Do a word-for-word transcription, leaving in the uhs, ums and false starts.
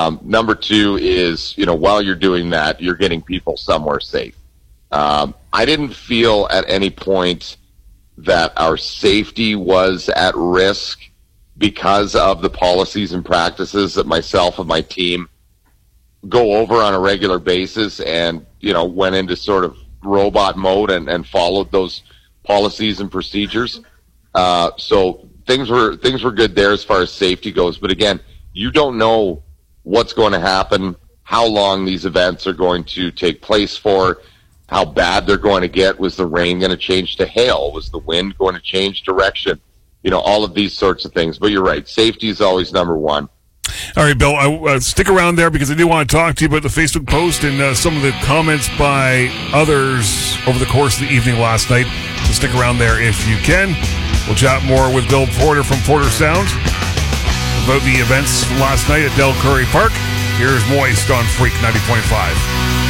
Um, number two is, you know, while you're doing that, you're getting people somewhere safe. Um, I didn't feel at any point that our safety was at risk because of the policies and practices that myself and my team go over on a regular basis, and, you know, went into sort of robot mode and, and followed those policies and procedures. Uh, so things were, things were good there as far as safety goes. But again, you don't know what's going to happen, how long these events are going to take place for, how bad they're going to get. Was the rain going to change to hail? Was the wind going to change direction? You know, all of these sorts of things. But you're right, safety is always number one. All right, Bill, I, uh, stick around there because I do want to talk to you about the Facebook post and uh, some of the comments by others over the course of the evening last night. So stick around there if you can. We'll chat more with Bill Porter from Porter Sound about the events last night at Del Curry Park. Here's Moist on Freak ninety point five.